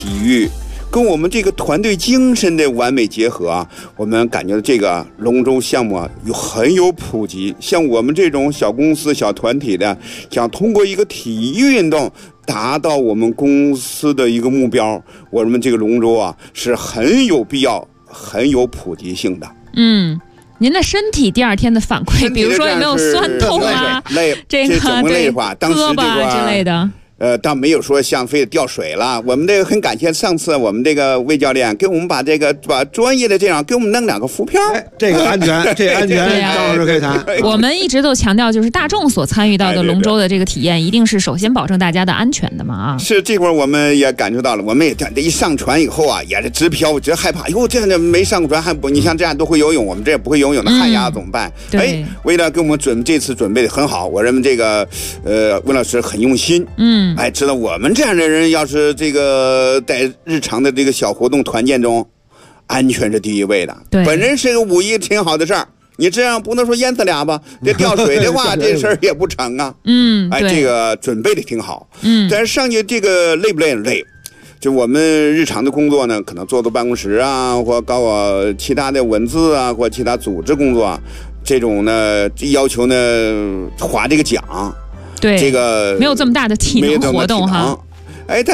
体育跟我们这个团队精神的完美结合啊，我们感觉这个龙舟项目啊很有普及。像我们这种小公司、小团体的，想通过一个体育运动达到我们公司的一个目标，我们这个龙舟啊是很有必要、很有普及性的。 您的身体第二天的反馈，比如说有没有酸痛啊？这个怎么累法？当时这个之类的。 倒没有说像非得掉水了。我们这个很感谢上次我们这个魏教练给我们把专业的这样给我们弄2个浮漂， 这个安全，这安全，张老师可以谈。 我们一直都强调，就是大众所参与到的龙舟的这个体验，一定是首先保证大家的安全的嘛啊。 是这会儿我们也感受到了，我们也一上船以后啊，也是直飘，直害怕。哟，这样的没上过船还不，你像这样都会游泳，我们这也不会游泳的旱鸭怎么办？为了给我们这次准备的很好，我认为这个温老师很用心。知道我们这样的人要是这个在日常的这个小活动团建中，安全是第一位的。本人是个武艺挺好的事儿，你这样不能说淹死俩吧？这掉水的话，这事儿也不成啊。这个准备的挺好。但是上去这个累不累？累。就我们日常的工作呢，可能坐办公室啊，或搞其他的文字啊，或其他组织工作啊，这种呢要求呢划这个桨。 对， 这个没有这么大的体能活动哈。